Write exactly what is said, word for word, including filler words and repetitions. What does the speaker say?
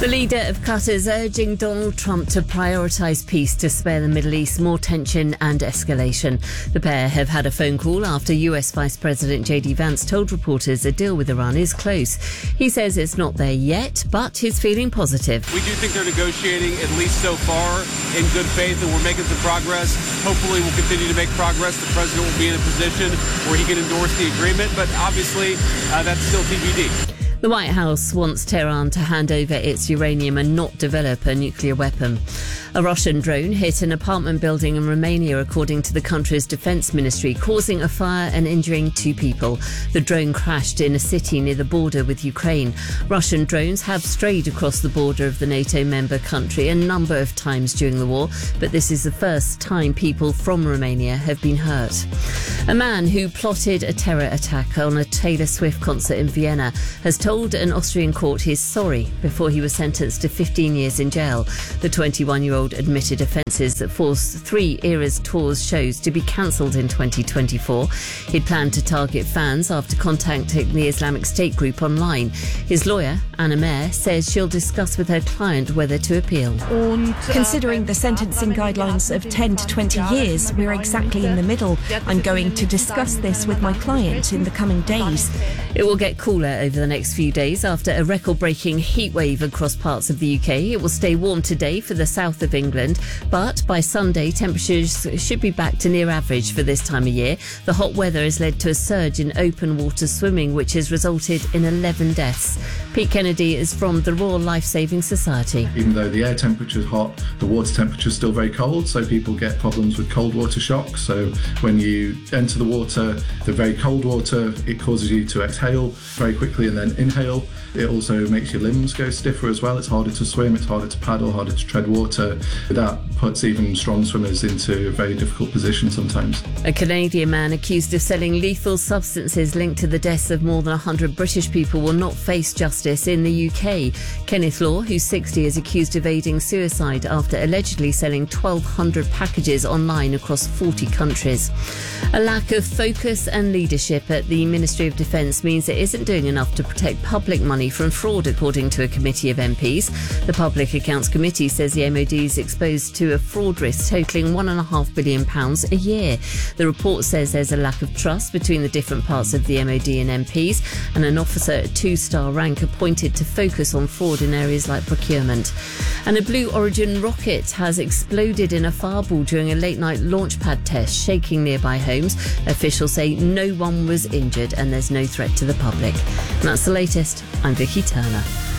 The leader of Qatar is urging Donald Trump to prioritise peace to spare the Middle East more tension and escalation. The pair have had a phone call after U S Vice President J D Vance told reporters a deal with Iran is close. He says it's not there yet, but he's feeling positive. We do think they're negotiating, at least so far, in good faith, and we're making some progress. Hopefully we'll continue to make progress. The president will be in a position where he can endorse the agreement, but obviously uh, that's still T B D. The White House wants Tehran to hand over its uranium and not develop a nuclear weapon. A Russian drone hit an apartment building in Romania, according to the country's defence ministry, causing a fire and injuring two people. The drone crashed in a city near the border with Ukraine. Russian drones have strayed across the border of the NATO member country a number of times during the war, but this is the first time people from Romania have been hurt. A man who plotted a terror attack on a Taylor Swift concert in Vienna has told an Austrian court he's sorry before he was sentenced to fifteen years in jail. The twenty-one-year-old admitted offences that forced three Eras Tours shows to be cancelled in twenty twenty-four. He'd planned to target fans after contacting the Islamic State group online. His lawyer, Anna Mayer, says she'll discuss with her client whether to appeal. Considering the sentencing guidelines of ten to twenty years, we're exactly in the middle. I'm going to discuss this with my client in the coming days. It will get cooler over the next few days after a record-breaking heat wave across parts of the U K. It will stay warm today for the south of England, but by Sunday temperatures should be back to near average for this time of year. The hot weather has led to a surge in open water swimming, which has resulted in eleven deaths. Pete Kennedy is from the Royal Life Saving Society. Even though the air temperature is hot, the water temperature is still very cold, so people get problems with cold water shock. So when you enter the water, the very cold water, it causes you to exhale very quickly and then inhale. It also makes your limbs go stiffer as well. It's harder to swim, it's harder to paddle, harder to tread water. That puts even strong swimmers into a very difficult position sometimes. A Canadian man accused of selling lethal substances linked to the deaths of more than one hundred British people will not face justice in the U K. Kenneth Law, who's sixty, is accused of aiding suicide after allegedly selling twelve hundred packages online across forty countries. A lack of focus and leadership at the Ministry of Defence means it isn't doing enough to protect public money from fraud, according to a committee of M Ps. The Public Accounts Committee says the M O D is exposed to a fraud risk totalling one point five billion pounds a year. The report says there's a lack of trust between the different parts of the M O D and M Ps, and an officer at two-star rank appointed to focus on fraud in areas like procurement. And a Blue Origin rocket has exploded in a fireball during a late-night launchpad test, shaking nearby homes. Officials say no one was injured and there's no threat to the public. And that's the latest. I'm Vicky Turner.